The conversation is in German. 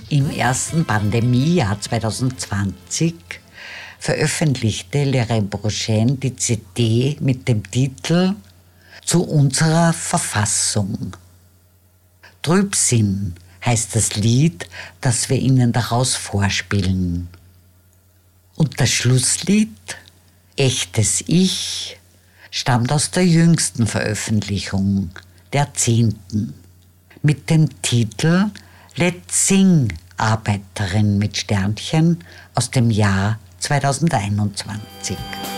Im ersten Pandemiejahr 2020 veröffentlichte Lerain Brochen die CD mit dem Titel »Zu unserer Verfassung«. Trübsinn heißt das Lied, das wir Ihnen daraus vorspielen. Und das Schlusslied »Echtes Ich« stammt aus der jüngsten Veröffentlichung, der 10. mit dem Titel »Let's Sing, Arbeiterin mit Sternchen« aus dem Jahr 2021.